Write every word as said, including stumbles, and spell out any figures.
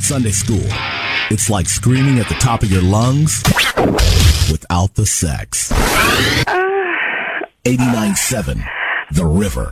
Sunday school. It's like screaming at the top of your lungs without the sex. eighty-nine point seven The River.